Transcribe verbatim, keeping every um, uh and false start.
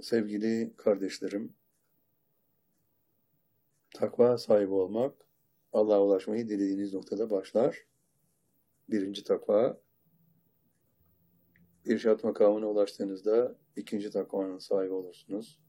Sevgili kardeşlerim, takva sahibi olmak, Allah'a ulaşmayı dilediğiniz noktada başlar. Birinci takva, irşat makamına ulaştığınızda ikinci takvanın sahibi olursunuz.